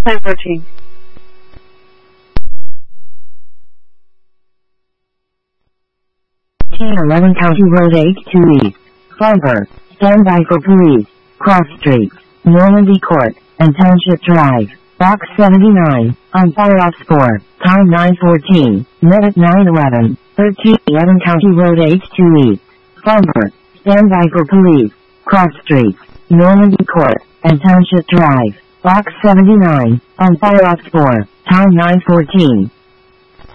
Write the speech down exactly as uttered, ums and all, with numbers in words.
nine fourteen. ten eleven County Road eight two East. Farmer. Stand by for police. Cross Street. Normandy Court. And Township Drive. Box seventy-nine. On fire off score. Time nine fourteen. Minute nine eleven. thirteen eleven County Road eight two East. Farmer. Stand by for police. Cross Street. Normandy Court. And Township Drive. Box seventy-nine. On fire off score. Time nine fourteen.